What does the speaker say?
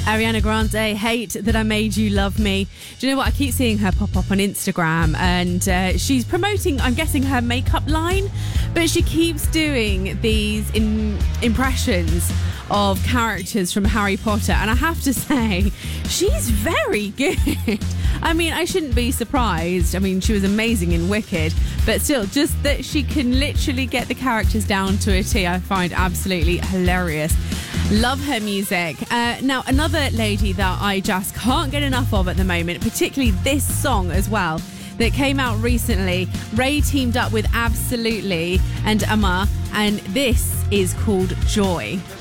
Ariana Grande, Hate That I Made You Love Me. Do you know what? I keep seeing her pop up on Instagram, and she's promoting, I'm guessing, her makeup line, but she keeps doing these impressions of characters from Harry Potter, and I have to say, she's very good. I mean, I shouldn't be surprised. I mean, she was amazing in Wicked, but still, just that she can literally get the characters down to a T, I find absolutely hilarious. Love her music. Now, another lady that I just can't get enough of at the moment, particularly this song as well, that came out recently. Ray teamed up with Absolutely and Amma, and this is called Joy.